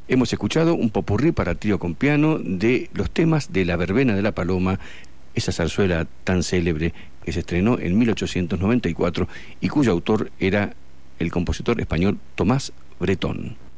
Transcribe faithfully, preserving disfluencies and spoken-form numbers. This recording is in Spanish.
Hemos escuchado un popurrí para trío con piano de los temas de La Verbena de la Paloma, esa zarzuela tan célebre que se estrenó en mil ochocientos noventa y cuatro y cuyo autor era el compositor español Tomás Bretón.